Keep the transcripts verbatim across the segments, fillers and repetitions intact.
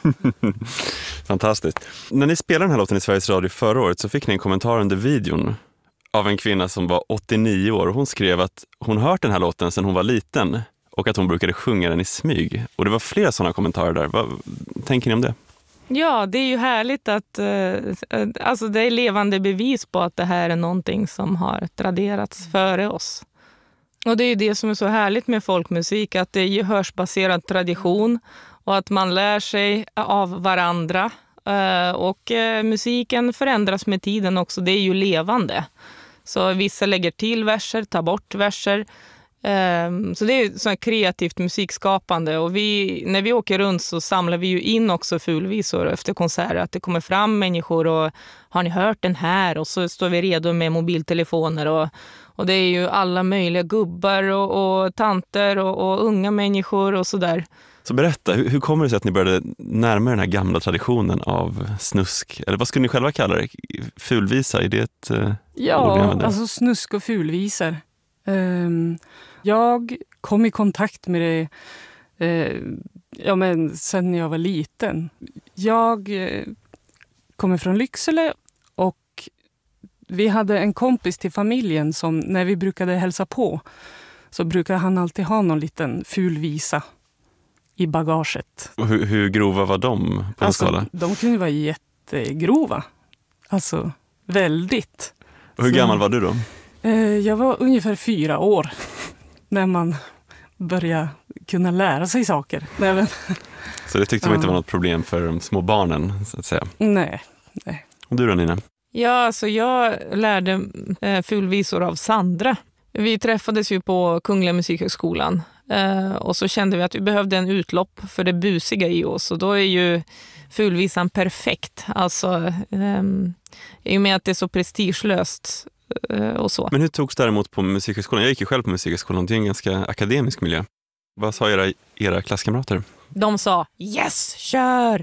Fantastiskt. När ni spelade den här låten i Sveriges Radio förra året så fick ni en kommentar under videon av en kvinna som var åttionio år. Hon skrev att hon hört den här låten sedan hon var liten och att hon brukade sjunga den i smyg. Och det var flera sådana kommentarer där. Vad tänker ni om det? Ja, det är ju härligt att eh, alltså det är levande bevis på att det här är någonting som har traderats före oss. Och det är ju det som är så härligt med folkmusik, att det är ju hörsbaserad tradition och att man lär sig av varandra. Eh, och eh, musiken förändras med tiden också, det är ju levande. Så vissa lägger till verser, tar bort verser. Um, så det är så kreativt musikskapande, och vi, när vi åker runt så samlar vi ju in också fulvisor efter konserter, att det kommer fram människor och har ni hört den här, och så står vi redo med mobiltelefoner och, och det är ju alla möjliga gubbar och, och tanter och, och unga människor och sådär. Så berätta, hur, hur kommer det sig att ni började närma den här gamla traditionen av snusk, eller vad skulle ni själva kalla det? Fulvisa, är det ett uh, Ja, alltså snusk och fulvisor. Um, jag kom i kontakt med det uh, ja, men sen jag var liten. Jag uh, kommer från Lycksele, och vi hade en kompis till familjen som när vi brukade hälsa på så brukade han alltid ha någon liten fulvisa i bagaget. Och hur, hur grova var de på en alltså, skala? De kunde vara jättegrova. Alltså väldigt. Och hur så, gammal var du då? Jag var ungefär fyra år när man började kunna lära sig saker. Nej, men, så det tyckte man inte var något problem för de små barnen, så att säga? Nej. nej. Och du då, Nina? Ja, alltså jag lärde eh, fulvisor av Sandra. Vi träffades ju på Kungliga Musikhögskolan. Eh, och så kände vi att vi behövde en utlopp för det busiga i oss. Och då är ju fulvisan perfekt. Alltså, eh, i och med att det är så prestigelöst. Och så. Men hur togs det däremot på Musikhögskolan? Jag gick ju själv på Musikhögskolan, det är en ganska akademisk miljö. Vad sa era, era klasskamrater? De sa, yes, kör!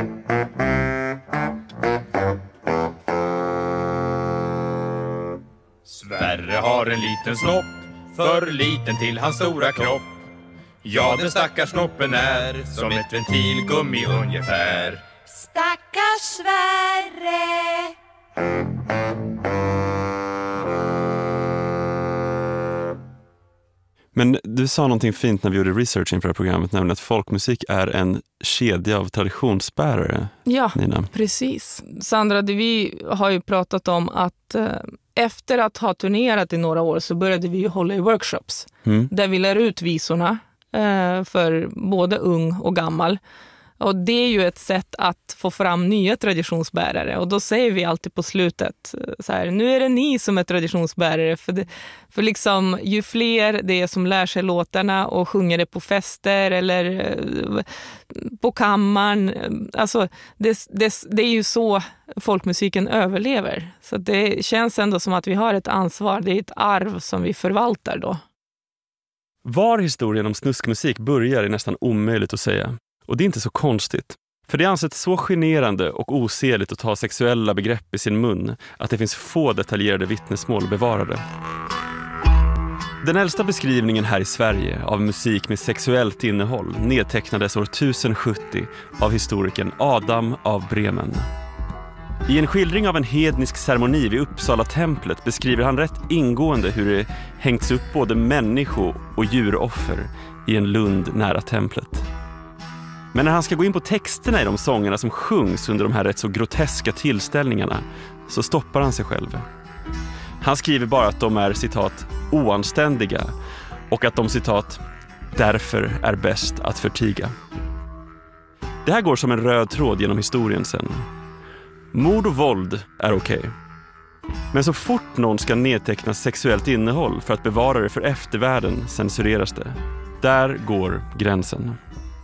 Sverre har en liten snopp, för liten till hans stora kropp. Ja, den stackars snoppen är som ett ventilgummi ungefär. Stackars Sverre! Men du sa någonting fint när vi gjorde research inför det här programmet, nämligen att folkmusik är en kedja av traditionsbärare. Ja, Nina. Precis. Sandra, vi har ju pratat om att eh, efter att ha turnerat i några år så började vi ju hålla i workshops. Mm. Där vi lär ut visorna eh, för både ung och gammal. Och det är ju ett sätt att få fram nya traditionsbärare. Och då säger vi alltid på slutet så här, nu är det ni som är traditionsbärare. För, det, för liksom, ju fler det är som lär sig låtarna och sjunger det på fester eller på kammaren. Alltså, det, det, det är ju så folkmusiken överlever. Så det känns ändå som att vi har ett ansvar. Det är ett arv som vi förvaltar då. Var historien om snuskmusik börjar är nästan omöjligt att säga. Och det är inte så konstigt. För det anses så generande och osedligt att ta sexuella begrepp i sin mun att det finns få detaljerade vittnesmål bevarade. Den äldsta beskrivningen här i Sverige av musik med sexuellt innehåll nedtecknades år tusen sjuttio av historikern Adam av Bremen. I en skildring av en hednisk ceremoni vid Uppsala templet beskriver han rätt ingående hur det hängts upp både människo- och djuroffer i en lund nära templet. Men när han ska gå in på texterna i de sångerna som sjungs under de här rätt så groteska tillställningarna så stoppar han sig själv. Han skriver bara att de är, citat, oanständiga och att de, citat, därför är bäst att förtiga. Det här går som en röd tråd genom historien sen. Mord och våld är okej. Okay. Men så fort någon ska nedteckna sexuellt innehåll för att bevara det för eftervärlden censureras det. Där går gränsen.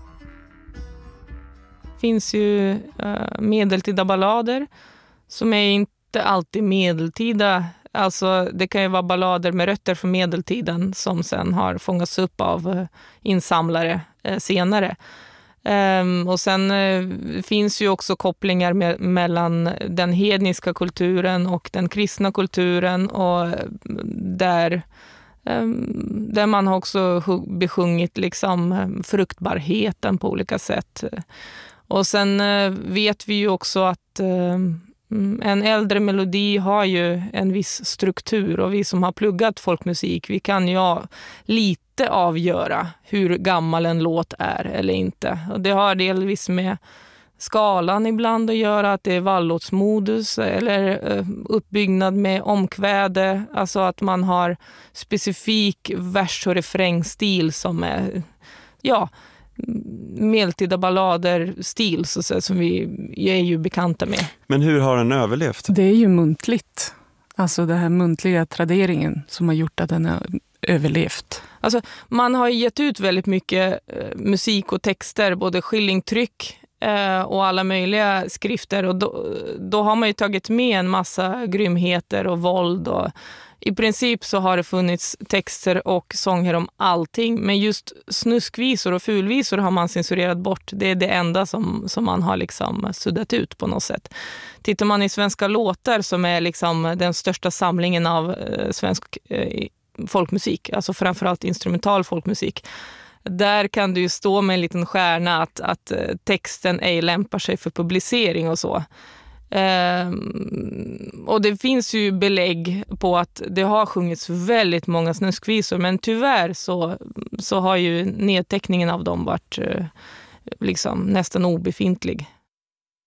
Det finns ju uh, medeltida ballader som är inte alltid medeltida. Alltså det kan ju vara ballader med rötter från medeltiden som sen har fångats upp av uh, insamlare uh, senare. Um, och sen uh, finns ju också kopplingar med, mellan den hedniska kulturen och den kristna kulturen, och uh, där, um, där man har också besjungit liksom, um, fruktbarheten på olika sätt. Och sen eh, vet vi ju också att eh, en äldre melodi har ju en viss struktur, och vi som har pluggat folkmusik, vi kan ju lite avgöra hur gammal en låt är eller inte. Och det har delvis med skalan ibland att göra, att det är vallåtsmodus eller uppbyggnad med omkväde, alltså att man har specifik vers- och refrängstil som är ja, medeltida ballader-stil så så, som vi är ju bekanta med. Men hur har den överlevt? Det är ju muntligt. Alltså den här muntliga traderingen som har gjort att den har överlevt. Alltså, man har gett ut väldigt mycket eh, musik och texter, både skillingtryck eh, och alla möjliga skrifter. Och då, då har man ju tagit med en massa grymheter och våld. Och i princip så har det funnits texter och sånger om allting. Men just snuskvisor och fulvisor har man censurerat bort. Det är det enda som, som man har liksom suddat ut på något sätt. Tittar man i svenska låtar, som är liksom den största samlingen av eh, svensk eh, folkmusik, alltså framförallt instrumental folkmusik. Där kan du ju stå med en liten stjärna att, att texten ej lämpar sig för publicering och så. Ehm, och det finns ju belägg på att det har sjungits väldigt många snuskvisor, men tyvärr så, så har ju nedteckningen av dem varit liksom nästan obefintlig.